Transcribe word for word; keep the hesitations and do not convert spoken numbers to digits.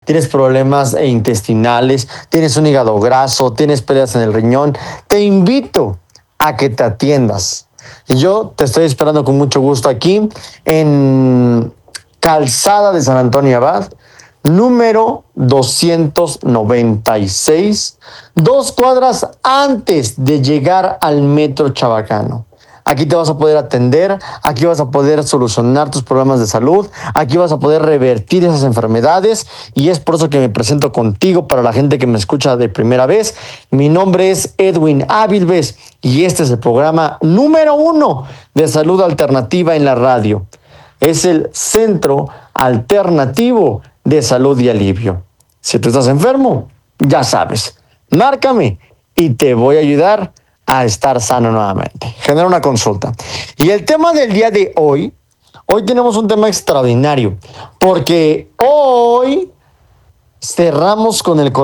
tienes problemas intestinales, tienes un hígado graso, tienes peleas en el riñón, te invito a que te atiendas. Yo te estoy esperando con mucho gusto aquí en Calzada de San Antonio Abad, número doscientos noventa y seis, dos cuadras antes de llegar al Metro Chabacano. Aquí te vas a poder atender, aquí vas a poder solucionar tus problemas de salud, aquí vas a poder revertir esas enfermedades y es por eso que me presento contigo para la gente que me escucha de primera vez. Mi nombre es Edwin Avilves y este es el programa número uno de salud alternativa en la radio. Es el Centro Alternativo de Salud y Alivio. Si tú estás enfermo, ya sabes, márcame y te voy a ayudar a estar sano nuevamente. Genera una consulta. Y el tema del día de hoy, hoy tenemos un tema extraordinario, porque hoy cerramos con el